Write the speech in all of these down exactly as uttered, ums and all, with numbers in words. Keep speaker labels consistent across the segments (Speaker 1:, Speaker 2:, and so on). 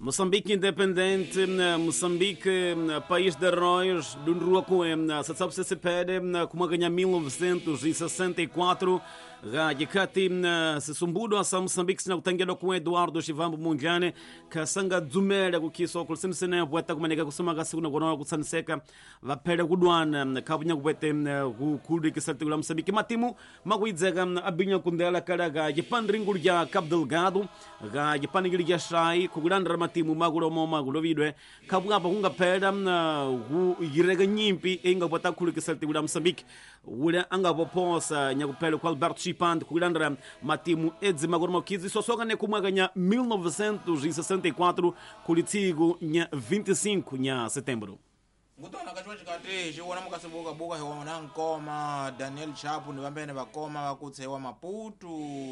Speaker 1: Moçambique independente, Moçambique, país de arroz, do Nruacué, se sabe se se pede, como ganha mil novecentos e sessenta e quatro, Gakati, se sumbudo asa Moçambique, se não tem com Eduardo Chivambo Munjane, que sanga dzumera, que só com o Sene, Boeta, como é que costuma gastar no Gono, com Sanseca, vai perder o Duana, Cabinha Boete, o Kuri, que se articula Moçambique, Matimo, Maguizega, a Binha Kundela, Caraga, Japan Ringurja, Cap Delgado, Japan Igreja Shai, com o grande matimu maguro mo maguro vidwe kabuga bahunga pera hu yirega nyimpi enga bota kulu ke salti wula Moçambique wula anga boposa nyago pele kwa Alberto Chipande kulandra matimu edzi maguro mo kizi so soga ne kumaganya mil novecentos e sessenta e quatro kulitigo nya vinte e cinco nya setembro.
Speaker 2: Ngutona kachwa chikati chiwona mukasibuka buka hewa nkoma Daniel Chapu ni bambene bakoma bakutsewa Maputo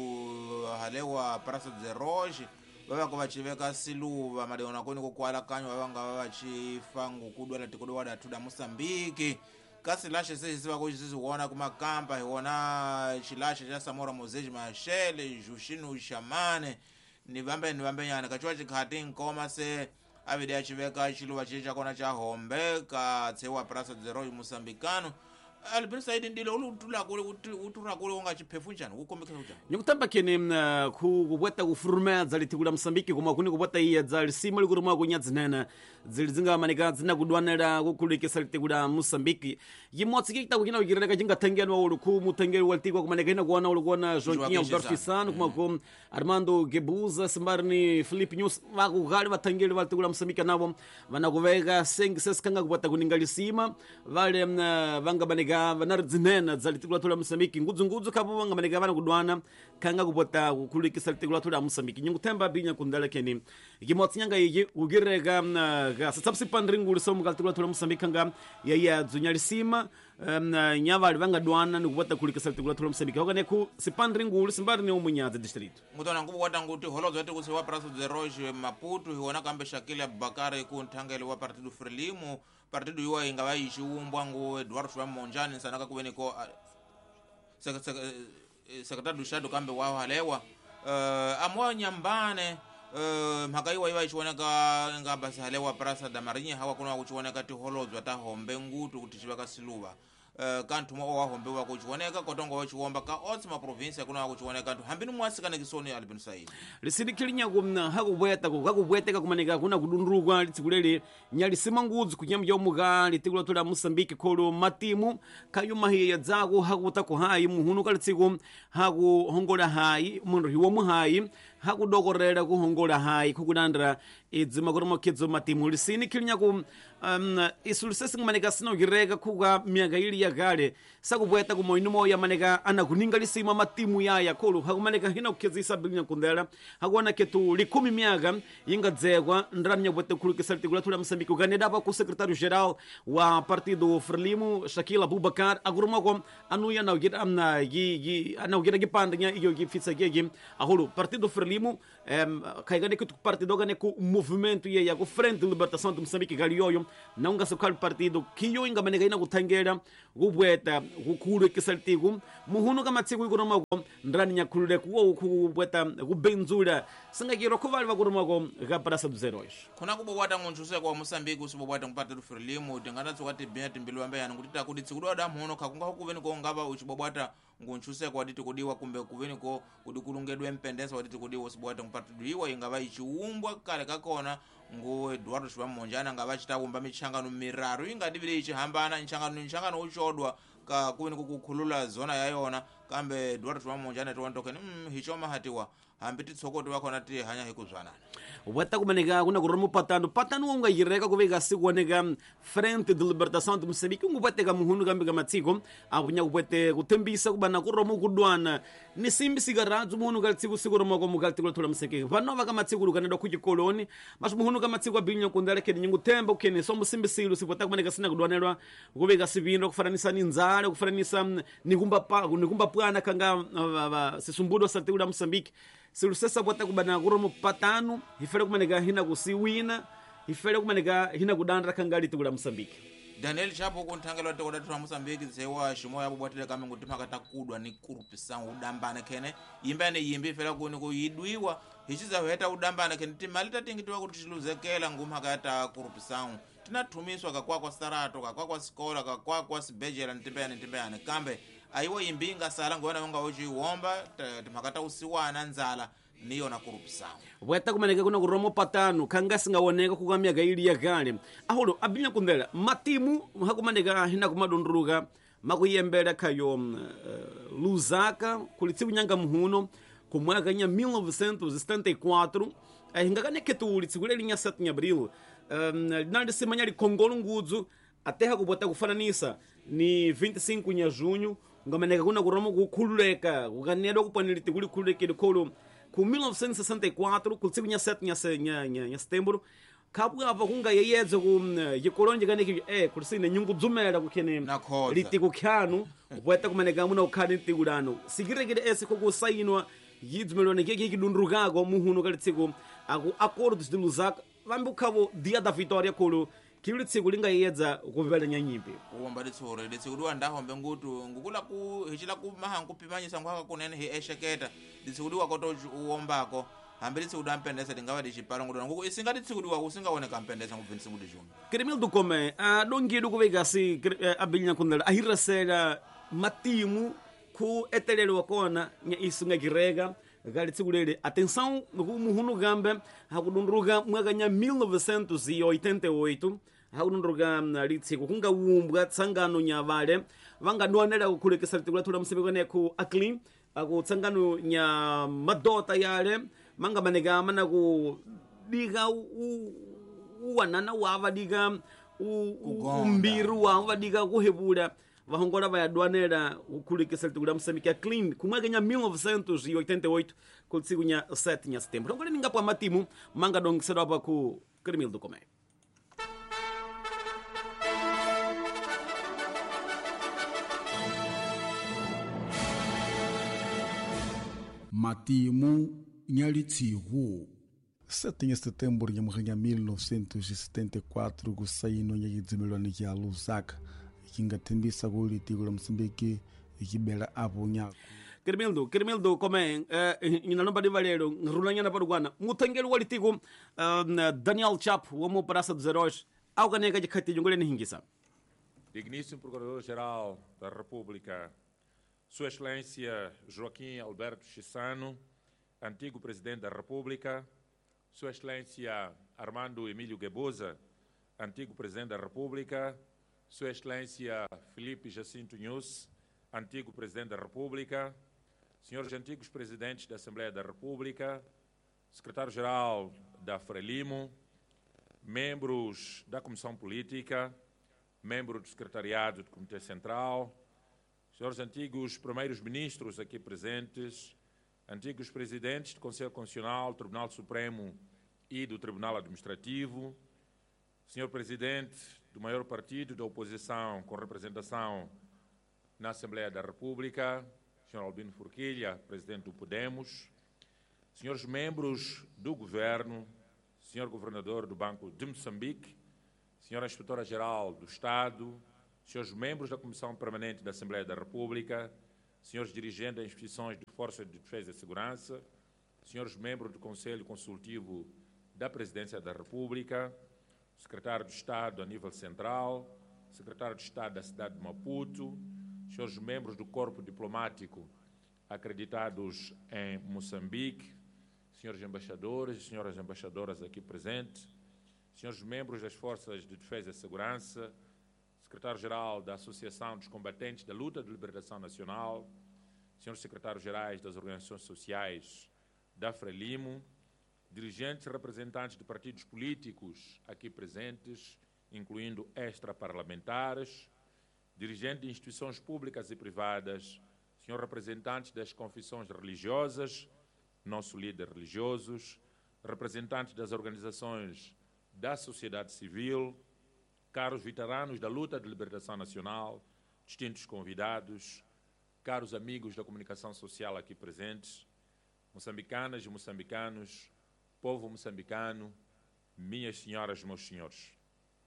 Speaker 2: halewa Praça de Roche baba vachiveka siluva maleona kweni kukwala kanyo vavanga vachifa ngukudwa la tikudwa da tuda Moçambique kasi lashe sisi siva kuchisi kuona kumakampa hiona chilashe cha Samora Moses Machel Jushinu Shamane ni vambe ni vambe nyana kachwa chikati nkoma se avide achiveka chiluva chicha kona cha hombe ka tsewa Praça de Roche Moçambicano Albin Said ndilo ulutula kule utura kule unga chipefunjana ukomeka ujana
Speaker 1: nyukutamba kene ku kubweta kufuruma zalitikula Moçambique kuma kuni kubweta iya zali simali kuruma kunyadzinana zilizinga manika zina kudwanera kukulike salitikula Moçambique yimotsi kita kukina ukireka jinga tengenwa ulu ku mutengeri waltikwa kumaneka ina kuona ulu kuona Joaquim Alberto Sano kuma ku Armando Gebuza Simbarni Felipe News waku gali watengeri walitikula Moçambique nabo vanakuveka sengi sesikanga kubweta kuningalisima vale vanga baneka vanar dzinena zalitikula tula Moçambique ngudzu ngudzu kapo vanga maneka vana kudwana kanga kupota kukulikisa litikula tula Moçambique nyungutemba binya kundala keni ikimotsi nyanga iyi ukireka ga satsapsi pandringu lisomu kalitikula tula Moçambique kanga yaya dzunyalisima nyavali vanga dwana nikupota kulikisa litikula tula Moçambique wakane ku sipandringu lisimbari ni umunyaza district
Speaker 2: ngutona ngubu wata nguti holozo eti kusiwa Praça de Roche Maputo hiwona kambe Shakili Abubakar ku ntangeli wa Partido Frelimo partido yuwa inga wa ishiumbwa ngu Eduardo Chivambo Munjane sanaka kuweni ko sekretari dushado kambe wao halewa amwa nyambane mhakaiwa iwa ishiwoneka inga basi halewa Praça da Marinha hawa kuna kuchiwoneka ti holozo ata hombe ngutu kutishibaka siluva kantu mwa wahombe wa kuchiwoneka kotongo wachiwomba ka otsi ma province kuna kuchiwoneka kantu hambini mwasikana kisoni Albin Said
Speaker 1: lisidikilinya kumna hakubweta kakubweteka kumanika kuna kudundurugwa litikulele nyali simangudzu kunyama ya umuga litikula tula Moçambique kolo matimu kayuma hiya dzago hakutako hayi muhunu kalitiku haku hongola hayi mundu hiwo muhayi hakudokorera kuhongola hayi kukudandra idzima kurimo kidzo matimu lisini kilinya ku um, isulisesi kumanika sino gireka kuka miaka ili ya gale sakubweta kumoinumo ya maneka anakuninga lisima matimu ya ya kolo hakumaneka hina kukizisa binya kundela hakuona ketu likumi miaka inga dzegwa ndramnya bwete kulikisa litikula tula Moçambique uganeda pa ku secretário geral wa Partido Frelimo Shakil Abubakar agurumako anuya na ugira amna gi gi ana ugira gi pandanya iyo gi fitsa gi ahulu Partido Frelimo em kaigane ku partido gane ku movimento ya ya ku Frente de Libertação de Moçambique galioyo na unga sokal partido kiyo inga maneka ina kutangera kubweta kukulu kisaltiku muhunu kama tsiku ikurumako ndrani nyakulule kuwo kubweta kubenzula singakiro kuvali vakurumako ga Praça dos Heróis
Speaker 2: kuna kubwata ngunchuse kwa Moçambique usibobwata ngupata Frelimo tingatatu kwati binati mbilu ambaye ananguti kuti tsikudwa da muhono kakunga hukuveni ko ngaba uchibobwata ngunchuse kwa diti kudiwa kumbe kuveni ko kudikulungedwe mpendesa waditi kudiwa usibobwata ngupata diwa ingaba ichiumbwa kale kakona ngu Eduardo Chivambo Munjane ngaba chitaumba michangano miraru ingadibire ichihambana nchangano nchangano uchodwa ka kuveni kukukhulula zona yayona kambe Eduardo Chivambo Munjane tuwantokeni mm, hichoma hatiwa hambiti tsokoti wakona ti hanya hikuzwanana
Speaker 1: wata kumaneka kuna kurumu patano patano unga yireka kuveka sikuoneka Frente de Libertação de Moçambique ungupateka muhunu kambi kamatsiko akunya kupete kutembisa kubana kuromu kudwana ni simbi sigarazu muhunu kaltsiku sikuromu kwa mukaltikula tula Moçambique vanova kamatsiku lukanedwa kuchikoloni masu muhunu kamatsiku abinya kundaleke ni nyungu temba ukene somu simbi silu sipota kumaneka sina kudwanelwa kuveka sivindo kufaranisa ni nzale kufaranisa ni kumba pa ni kumba pwana kanga uh, sisumbudo saltikula Moçambique silusesa bwata kubana kuromu patano hifere kumaneka hina kusiwina hifere kumaneka hina kudandra kangali tikula Moçambique
Speaker 2: Daniel Chapo kunthangela tokoda twa Mozambique zewa shimo yabo bwatile kame nguti makata kudwa ni kurupisana udambane kene yimbane yimbi fela kuni kuyidwiwa hichiza heta udambane kene timali tatingitiwa kuti chiluzekela ngumhakata kurupisana tinathumiswa kakwakwa sarato kakwakwa sikola kakwakwa sibejela ntimbeyane ntimbeyane kambe ayiwo yimbinga sala ngona wanga uchiwomba timhakata usiwana nzala niyo na kurupisana
Speaker 1: bweta kumeneka kuna kuromo patano kanga singawoneka kukamya gaili ya kale aholo abinya kundela matimu hakumaneka hina kumadunduruka makuyembera kayo uh, Lusaka kulitsiku nyanga muhuno kumwaka nya mil novecentos e setenta e quatro ahingakane ketuli tsiguleli nya sete de abril um, nali simanya likongolo ngudzu aterra kubota kufananisa ni vinte e cinco nya junho ngameneka kuna kuromo kukhululeka kukanedwa kupaniliti kuli khululekele kholo com mil novecentos e sessenta e quatro, com cinco sete de setembro, kabwava kunga yeyedza ku yikolonje kaneki eh kulisine nyungu dzumela kukhene litiku khyanu bweta kumaneka muna ukhani tikulano sikirekele ese kokusayinwa yidzumelo nekeki kidundrukako muhuno kalitsiko aku acordos de Lusaka vambi ukhavo dia da vitória kolo kili tsiku linga yeyedza kupela nyanyimpi
Speaker 2: uwomba litsore litsiku liwa ndahombe ngutu ngukula ku hichila ku maha nkupimanyisa ngwaka kunene hi esheketa litsiku liwa koto uwombako hambe litsiku dampendesa lingawa lichipalo ngutu nguku isinga litsiku liwa kusingawoneka mpendesa nguvinsi ngutu jumi
Speaker 1: Kremil do come a dongido kuvegasi abilnya kundala ahirasela matimu ku etelelo wakona nya isunga girega gali tsigulele atenção muhuno gambe hakudunduruka mwaka nya mil novecentos e oitenta e oito hakudunduruka litsiko kunga wumbwa tsangano nya vale vanganwanela kukhulekesa litikula thula msebekane ku aklim aku tsangano nya madota yale manga maneka mana ku diga u uwanana wava diga umbiru wava diga kuhebula vahongola vayadwanela ukhulekesa litikula msebekane clean kumwaka nya mil novecentos e oitenta e oito ku tsiku nya sete nya setembro ngole ningapo matimu manga dongisedwa apa ku Kremil do Come.
Speaker 3: Matimu Nyalitsihu sete de setembro de mil novecentos e setenta e quatro kusaino nyakidzimilwani kya Lusaka ikingatembisa kuli tiko la Msambiki ikibela apo nyako
Speaker 1: Kirmildo Kirmildo Come ina nomba de valero runanyana padugwana mutengelo walitiko Daniel Chapo womo Praça dos Heróis au kaneka jikhati jongole ni hingisa
Speaker 4: Digníssimo Procurador-Geral da República, Sua Excelência Joaquim Alberto Chissano, antigo Presidente da República, Sua Excelência Armando Emílio Guebuza, antigo Presidente da República, Sua Excelência Felipe Jacinto Nunes, antigo Presidente da República, senhores antigos Presidentes da Assembleia da República, Secretário-Geral da Frelimo, membros da Comissão Política, membro do Secretariado do Comitê Central, senhores antigos primeiros ministros aqui presentes, antigos presidentes do Conselho Constitucional, do Tribunal Supremo e do Tribunal Administrativo, senhor presidente do maior partido da oposição com representação na Assembleia da República, senhor Albino Forquilha, presidente do Podemos, senhores membros do governo, senhor governador do Banco de Moçambique, senhora inspetora-geral do Estado, senhores membros da Comissão Permanente da Assembleia da República, senhores dirigentes das instituições de Forças de Defesa e Segurança, senhores membros do Conselho Consultivo da Presidência da República, secretário de Estado a nível central, secretário de Estado da cidade de Maputo, senhores membros do Corpo Diplomático acreditados em Moçambique, senhores embaixadores e senhoras embaixadoras aqui presentes, senhores membros das Forças de Defesa e Segurança, secretário-geral da Associação dos Combatentes da Luta de Libertação Nacional, senhores secretários-gerais das organizações sociais da Frelimo, dirigentes e representantes de partidos políticos aqui presentes, incluindo extraparlamentares, dirigentes de instituições públicas e privadas, senhores representantes das confissões religiosas, nosso líder religiosos, representantes das organizações da sociedade civil, caros veteranos da luta de libertação nacional, distintos convidados, caros amigos da comunicação social aqui presentes, moçambicanas e moçambicanos, povo moçambicano, minhas senhoras e meus senhores.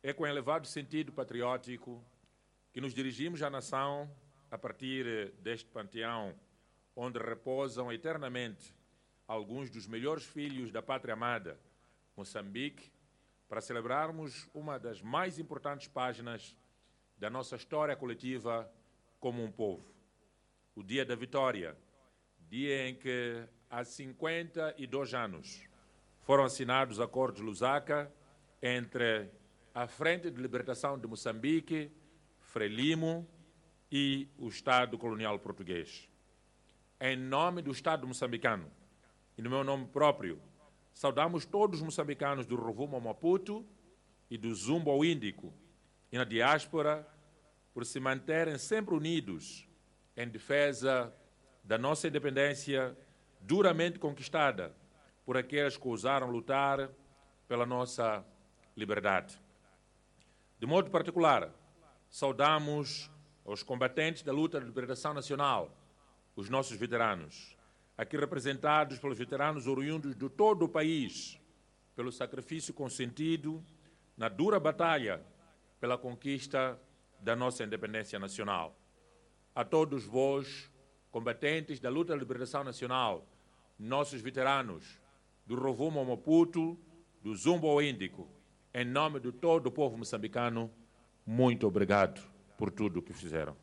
Speaker 4: é com elevado sentido patriótico que nos dirigimos à nação a partir deste panteão onde repousam eternamente alguns dos melhores filhos da pátria amada, Moçambique, para celebrarmos uma das mais importantes páginas da nossa história coletiva como um povo. O Dia da Vitória, dia em que há cinquenta e dois anos foram assinados os Acordos de Lusaka entre a Frente de Libertação de Moçambique, Frelimo e o Estado colonial português. Em nome do Estado moçambicano e no meu nome próprio, saudamos todos os moçambicanos do Rovuma ao Maputo e do Zumbo ao Índico e na diáspora por se manterem sempre unidos em defesa da nossa independência duramente conquistada por aqueles que ousaram lutar pela nossa liberdade. De modo particular, saudamos os combatentes da luta de libertação nacional, os nossos veteranos, aqui representados pelos veteranos oriundos de todo o país, pelo sacrifício consentido na dura batalha pela conquista da nossa independência nacional. A todos vós, combatentes da luta de libertação nacional, nossos veteranos, do Rovuma ao Maputo, do Zumbo ao Índico, em nome de todo o povo moçambicano, muito obrigado por tudo o que fizeram.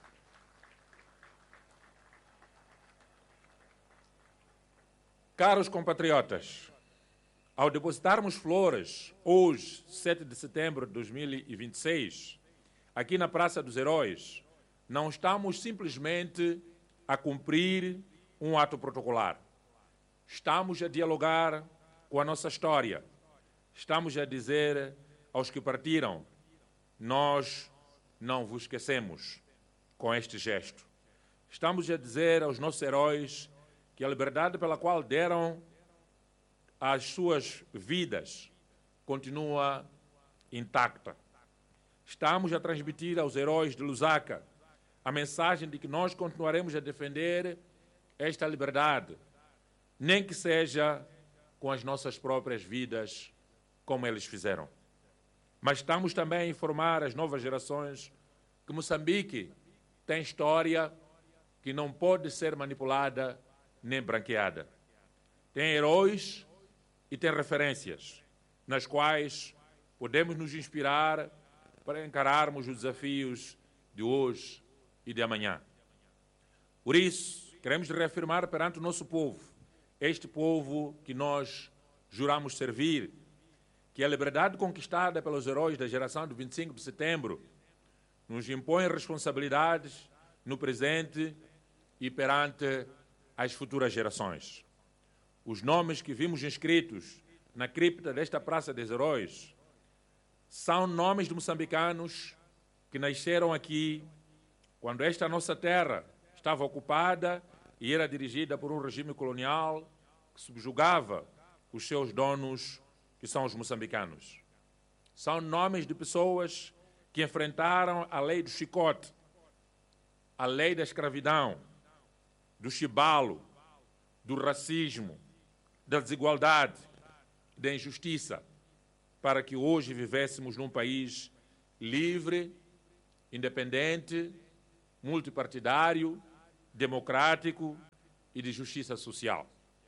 Speaker 4: Caros compatriotas, ao depositarmos flores, hoje, sete de setembro de dois mil e vinte e seis, aqui na Praça dos Heróis, não estamos simplesmente a cumprir um ato protocolar. Estamos a dialogar com a nossa história. Estamos a dizer aos que partiram, nós não vos esquecemos com este gesto. Estamos a dizer aos nossos heróis que a liberdade pela qual deram as suas vidas continua intacta. Estamos a transmitir aos heróis de Lusaka a mensagem de que nós continuaremos a defender esta liberdade, nem que seja com as nossas próprias vidas, como eles fizeram. Mas estamos também a informar as novas gerações que Moçambique tem história que não pode ser manipulada nem branqueada. Tem heróis e tem referências nas quais podemos nos inspirar para encararmos os desafios de hoje e de amanhã. Por isso, queremos reafirmar perante o nosso povo, este povo que nós juramos servir, que a liberdade conquistada pelos heróis da geração de vinte e cinco de setembro nos impõe responsabilidades no presente e perante as futuras gerações. Os nomes que vimos inscritos na cripta desta Praça dos Heróis são nomes de moçambicanos que nasceram aqui quando esta nossa terra estava ocupada e era dirigida por um regime colonial que subjugava os seus donos, que são os moçambicanos. São nomes de pessoas que enfrentaram a lei do chicote, a lei da escravidão, do chibalo, do racismo, da desigualdade, da injustiça, para que hoje vivêssemos num país livre, independente, multipartidário, democrático e de justiça social.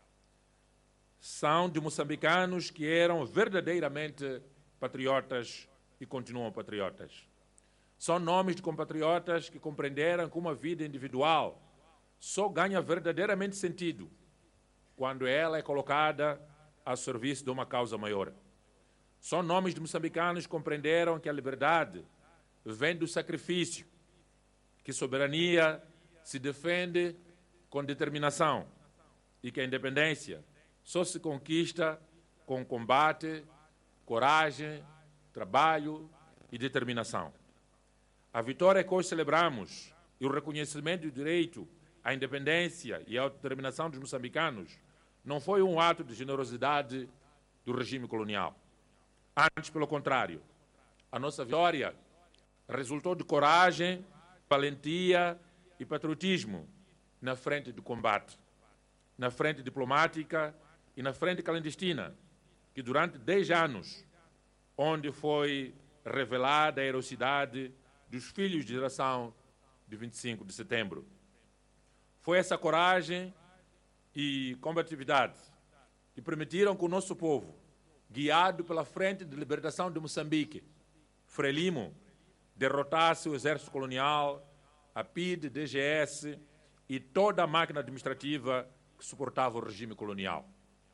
Speaker 4: São de moçambicanos que eram verdadeiramente patriotas e continuam patriotas. São nomes de compatriotas que compreenderam que uma vida individual só ganha verdadeiramente sentido quando ela é colocada a serviço de uma causa maior. São nomes de moçambicanos que compreenderam que a liberdade vem do sacrifício, que soberania se defende com determinação e que a independência só se conquista com combate, coragem, trabalho e determinação. A vitória que hoje celebramos e o reconhecimento do direito à independência e à autodeterminação dos moçambicanos não foi um ato de generosidade do regime colonial. Antes, pelo contrário, a nossa vitória resultou de coragem, valentia e patriotismo na frente do combate, na frente diplomática e na frente clandestina, que durante dez anos, onde foi revelada a heroicidade dos filhos de geração de vinte e cinco de setembro. Foi essa coragem e combatividade que permitiram que o nosso povo, guiado pela Frente de Libertação de Moçambique, Frelimo, derrotasse o exército colonial, a P I D, D G S e toda a máquina administrativa que suportava o regime colonial.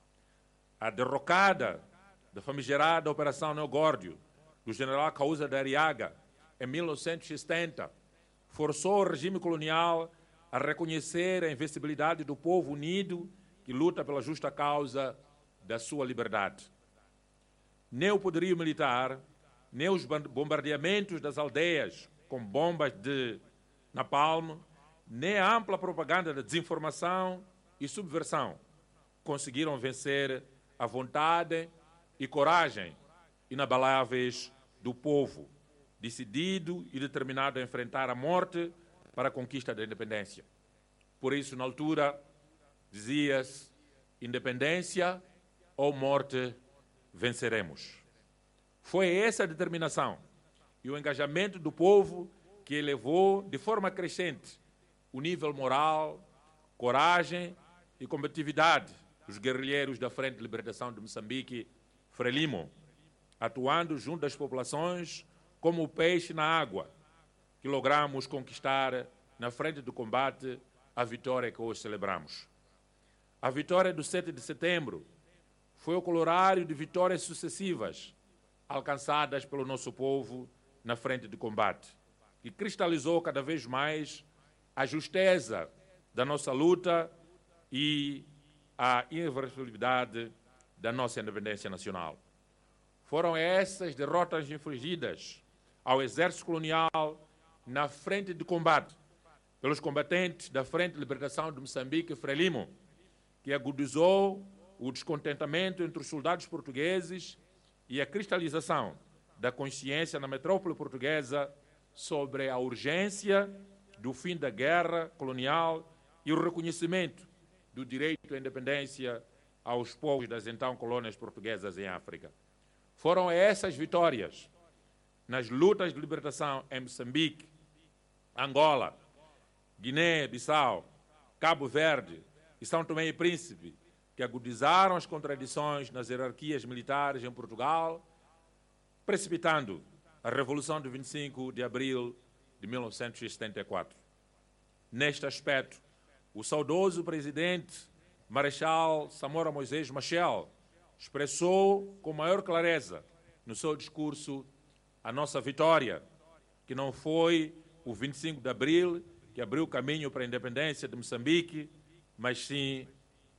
Speaker 4: A derrocada da famigerada Operação Neogórdio do general Causa da Arriaga, em mil novecentos e setenta, forçou o regime colonial a reconhecer a invencibilidade do povo unido que luta pela justa causa da sua liberdade. Nem o poderio militar, nem os bombardeamentos das aldeias com bombas de napalm, nem a ampla propaganda da desinformação e subversão conseguiram vencer a vontade e coragem inabaláveis do povo, decidido e determinado a enfrentar a morte para a conquista da independência. Por isso, na altura, dizia-se: independência ou morte, venceremos. Foi essa a determinação e o engajamento do povo que elevou de forma crescente o nível moral, coragem e combatividade dos guerrilheiros da Frente de Libertação de Moçambique, Frelimo, atuando junto das populações como o peixe na água, que logramos conquistar na frente do combate a vitória que hoje celebramos. A vitória do sete de setembro foi o colorário de vitórias sucessivas alcançadas pelo nosso povo na frente de combate, que cristalizou cada vez mais a justeza da nossa luta e a irreversibilidade da nossa independência nacional. Foram essas derrotas infligidas ao exército colonial na frente de combate pelos combatentes da Frente de Libertação de Moçambique, Frelimo, que agudizou o descontentamento entre os soldados portugueses e a cristalização da consciência na metrópole portuguesa sobre a urgência do fim da guerra colonial e o reconhecimento do direito à independência aos povos das então colônias portuguesas em África. Foram essas vitórias nas lutas de libertação em Moçambique, Angola, Guiné-Bissau, Cabo Verde e São Tomé e Príncipe, que agudizaram as contradições nas hierarquias militares em Portugal, precipitando a Revolução de vinte e cinco de abril de mil novecentos e setenta e quatro. Neste aspecto, o saudoso presidente Marechal Samora Moisés Machel expressou com maior clareza no seu discurso a nossa vitória, que não foi o vinte e cinco de abril que abriu o caminho para a independência de Moçambique, mas sim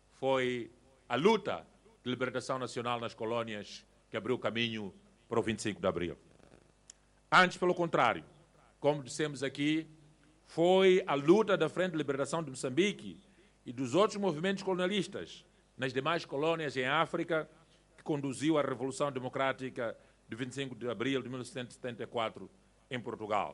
Speaker 4: foi a luta de libertação nacional nas colônias que abriu o caminho para o vinte e cinco de abril. Antes, pelo contrário, como dissemos aqui, foi a luta da Frente de Libertação de Moçambique e dos outros movimentos colonialistas nas demais colônias em África que conduziu à Revolução Democrática de vinte e cinco de abril de mil novecentos e setenta e quatro em Portugal.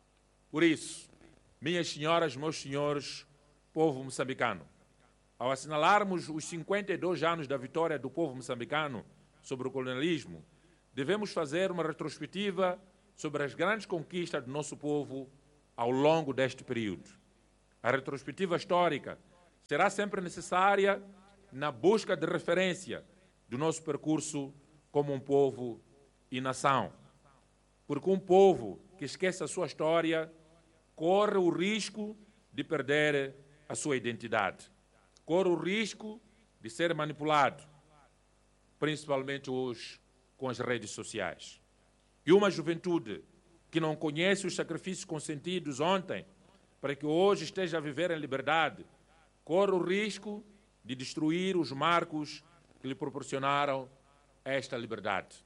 Speaker 4: Por isso, minhas senhoras, meus senhores, povo moçambicano, ao assinalarmos os cinquenta e dois anos da vitória do povo moçambicano sobre o colonialismo, devemos fazer uma retrospectiva sobre as grandes conquistas do nosso povo ao longo deste período. A retrospectiva histórica será sempre necessária na busca de referência do nosso percurso como um povo e nação. Porque um povo que esquece a sua história corre o risco de perder a sua identidade. Corre o risco de ser manipulado, principalmente hoje com as redes sociais. E uma juventude que não conhece os sacrifícios consentidos ontem para que hoje esteja a viver em liberdade, corre o risco de destruir os marcos que lhe proporcionaram esta liberdade.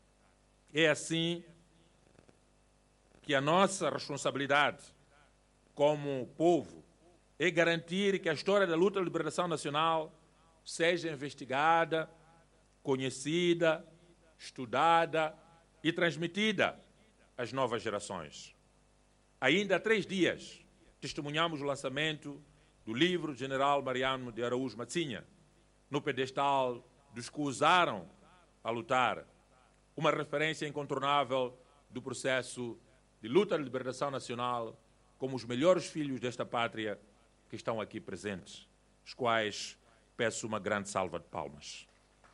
Speaker 4: É assim que a nossa responsabilidade como povo é garantir que a história da luta de liberação nacional seja investigada, conhecida, estudada e transmitida às novas gerações. Ainda há três dias testemunhamos o lançamento do livro do general Mariano de Araújo Matsinha, no pedestal dos que usaram a lutar, uma referência incontornável do processo de luta de libertação nacional, como os melhores filhos desta pátria que estão aqui presentes, os quais peço uma grande salva de palmas.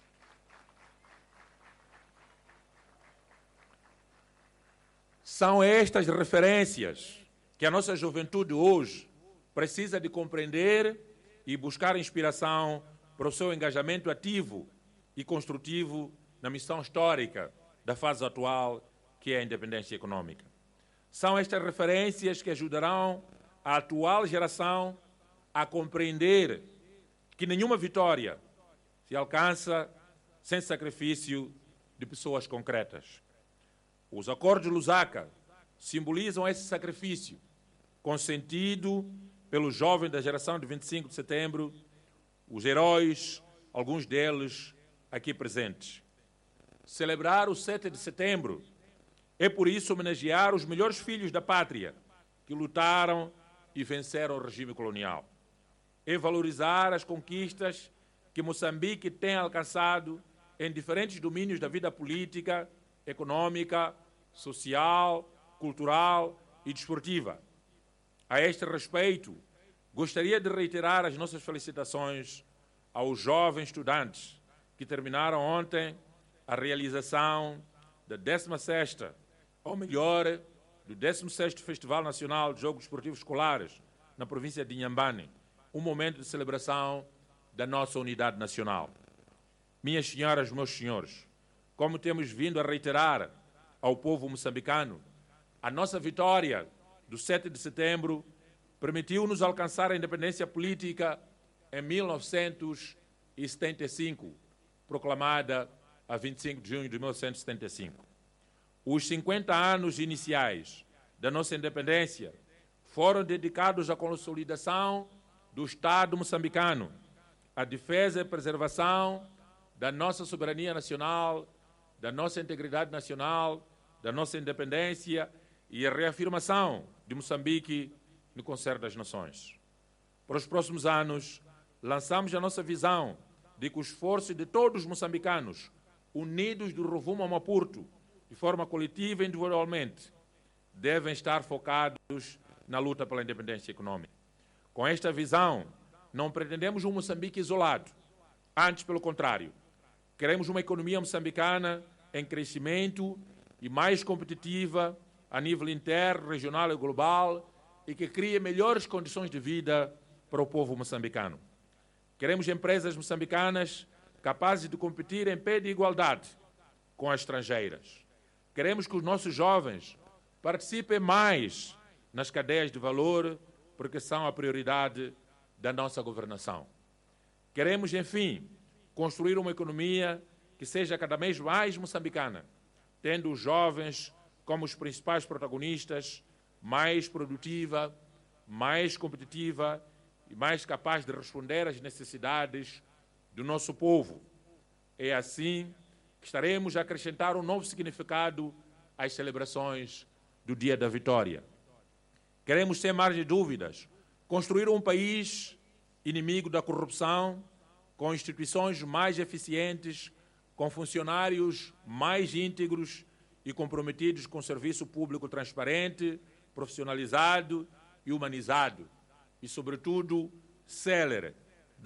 Speaker 4: São estas referências que a nossa juventude hoje precisa de compreender e buscar inspiração para o seu engajamento ativo e construtivo na missão histórica da fase atual, que é a independência econômica. São estas referências que ajudarão a atual geração a compreender que nenhuma vitória se alcança sem sacrifício de pessoas concretas. Os acordos de Lusaka simbolizam esse sacrifício, consentido pelos jovens da geração de vinte e cinco de setembro, os heróis, alguns deles aqui presentes. Celebrar o sete de setembro é, por isso, homenagear os melhores filhos da pátria que lutaram e venceram o regime colonial. É valorizar as conquistas que Moçambique tem alcançado em diferentes domínios da vida política, econômica, social, cultural e desportiva. A este respeito, gostaria de reiterar as nossas felicitações aos jovens estudantes que terminaram ontem a realização da décima sexta, ou melhor, do décimo sexto Festival Nacional de Jogos Esportivos Escolares na província de Inhambane, um momento de celebração da nossa unidade nacional. Minhas senhoras, meus senhores, como temos vindo a reiterar ao povo moçambicano, a nossa vitória do sete de setembro permitiu-nos alcançar a independência política em mil novecentos e setenta e cinco, proclamada a vinte e cinco de junho de mil novecentos e setenta e cinco. Os cinquenta anos iniciais da nossa independência foram dedicados à consolidação do Estado moçambicano, à defesa e preservação da nossa soberania nacional, da nossa integridade nacional, da nossa independência e a reafirmação de Moçambique no concert das nações. Para os próximos anos, lançamos a nossa visão de que os esforços de todos os moçambicanos, unidos do rumo a Maputo, de forma coletiva e individualmente, devem estar focados na luta pela independência econômica. Com esta visão, não pretendemos um Moçambique isolado. Antes, pelo contrário, queremos uma economia moçambicana em crescimento e mais competitiva a nível interno, regional e global e que crie melhores condições de vida para o povo moçambicano. Queremos empresas moçambicanas capazes de competir em pé de igualdade com as estrangeiras. Queremos que os nossos jovens participem mais nas cadeias de valor, porque são a prioridade da nossa governação. Queremos, enfim, construir uma economia que seja cada vez mais moçambicana, tendo os jovens como os principais protagonistas, mais produtiva, mais competitiva e mais capaz de responder às necessidades do nosso povo. É assim que estaremos a acrescentar um novo significado às celebrações do Dia da Vitória. Queremos, sem margem de dúvidas, construir um país inimigo da corrupção, com instituições mais eficientes, com funcionários mais íntegros e comprometidos com serviço público transparente, profissionalizado e humanizado, e, sobretudo, célere,